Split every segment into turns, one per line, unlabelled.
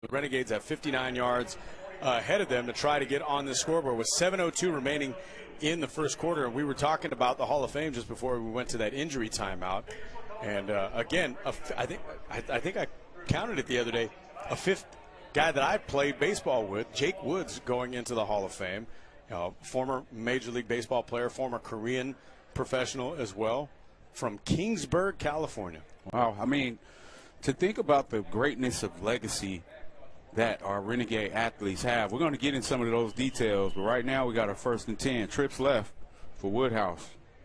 The Renegades have 59 yards ahead of them to try to get on the scoreboard with 7:02 remaining in the first quarter. And we were talking about the Hall of Fame just before we went to that injury timeout. And again, I think I counted it the other day, a fifth guy that I played baseball with, Jake Woods, going into the Hall of Fame. Former Major League Baseball player, former Korean professional as well, from Kingsburg, California.
Wow, I mean, to think about the greatness of legacy that our Renegade athletes have, we're going to get in some of those details, but right now we got our 1st and 10. Trips left for Woodhouse.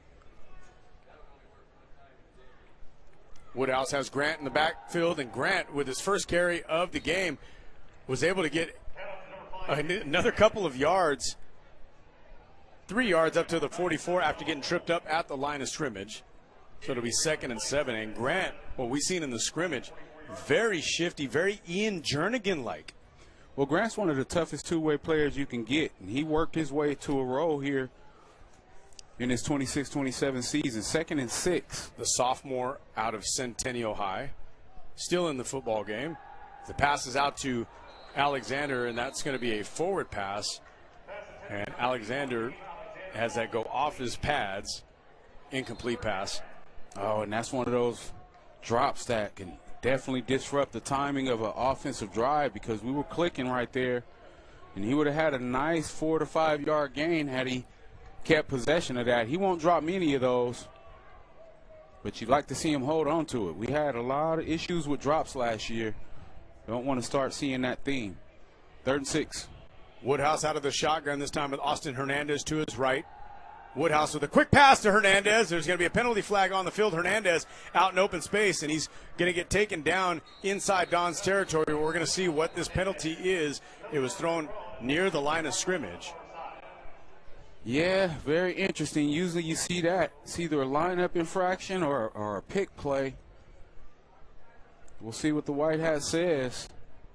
Woodhouse has Grant in the backfield, and Grant, with his first carry of the game, was able to get another couple of yards, 3 yards up to the 44 after getting tripped up at the line of scrimmage. So it'll be 2nd and 7. And Grant, what we've seen in the scrimmage, very shifty, very Ian Jernigan-like.
Well, Grant's one of the toughest two-way players you can get, and he worked his way to a role here in his 26-27 season. 2nd and 6.
The sophomore out of Centennial High, still in the football game. The pass is out to Alexander, and that's going to be a forward pass. And Alexander has that go off his pads. Incomplete pass.
Oh, and that's one of those drops that can definitely disrupt the timing of an offensive drive, because we were clicking right there, and he would have had a nice 4 to 5 yard gain had he kept possession of that. He won't drop many of those, but you'd like to see him hold on to it. We had a lot of issues with drops last year. Don't want to start seeing that theme. 3rd and 6.
Woodhouse out of the shotgun this time with Austin Hernandez to his right. Woodhouse with a quick pass to Hernandez. There's going to be a penalty flag on the field. Hernandez out in open space, and he's going to get taken down inside Don's territory. We're going to see what this penalty is. It was thrown near the line of scrimmage.
Yeah, very interesting. Usually you see that. It's either a lineup infraction or a pick play. We'll see what the white hat says.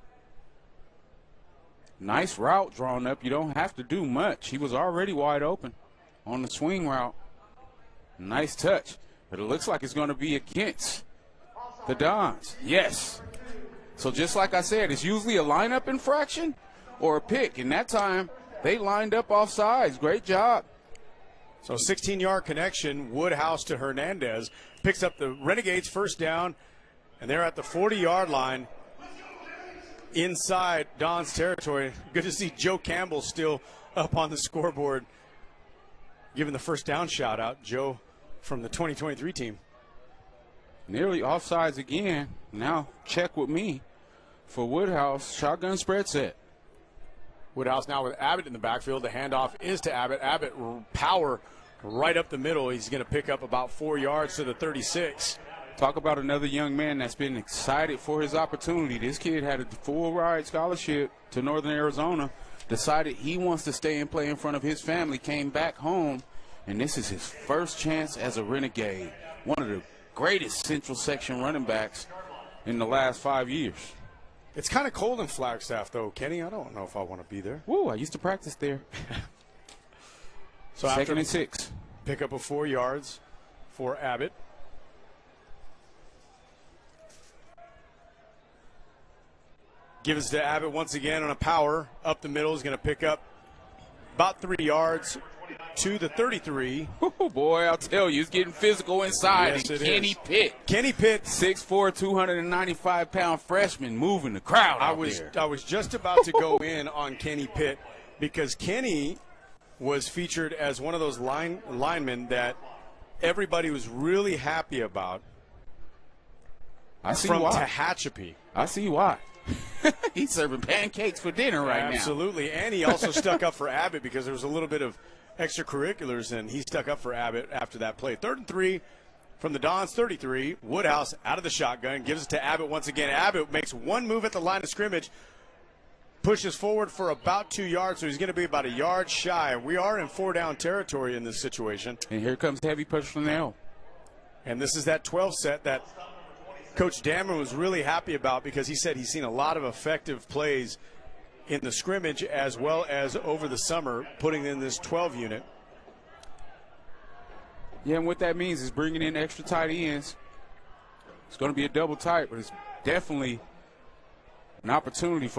Nice route drawn up. You don't have to do much. He was already wide open on the swing route. Nice touch. But it looks like it's going to be against the Dons. Yes. So just like I said, it's usually a lineup infraction or a pick. And that time, they lined up off sides. Great job.
So 16-yard connection, Woodhouse to Hernandez. Picks up the Renegades' first down, and they're at the 40-yard line inside Don's territory. Good to see Joe Campbell still up on the scoreboard, giving the first down shout out. Joe from the 2023 team.
Nearly offsides again. Now check with me for Woodhouse. Shotgun spread set.
Woodhouse now with Abbott in the backfield. The handoff is to Abbott. Abbott power right up the middle. He's going to pick up about 4 yards to the 36.
Talk about another young man that's been excited for his opportunity. This kid had a full ride scholarship to Northern Arizona, decided he wants to stay and play in front of his family, came back home, and this is his first chance as a Renegade. One of the greatest Central Section running backs in the last 5 years.
It's kind of cold in Flagstaff, though, Kenny. I don't know if I want to be there.
Woo, I used to practice there.
So
2nd and 6.
Pick up of 4 yards for Abbott. Gives to Abbott once again on a power. Up the middle is going to pick up about 3 yards to the 33.
Oh, boy, I'll tell you, it's getting physical inside.
Yes,
and
Kenny
Pitt.
Kenny Pitt.
6'4", 295-pound freshman moving the crowd
I was just about to go in on Kenny Pitt, because Kenny was featured as one of those linemen that everybody was really happy about.
I see
from
why.
Tehachapi.
I see why. He's serving pancakes for dinner right now.
Absolutely. And he also stuck up for Abbott, because there was a little bit of extracurriculars, and he stuck up for Abbott after that play. 3rd and 3 from the Dons 33. Woodhouse out of the shotgun, gives it to Abbott once again. Abbott makes one move at the line of scrimmage, pushes forward for about 2 yards, so he's going to be about a yard shy. We are in 4-down territory in this situation.
And here comes heavy personnel.
And this is that 12 set that Coach Dammer was really happy about, because he said he's seen a lot of effective plays in the scrimmage as well as over the summer, putting in this 12 unit.
Yeah, and what that means is bringing in extra tight ends. It's going to be a double tight, but it's definitely an opportunity for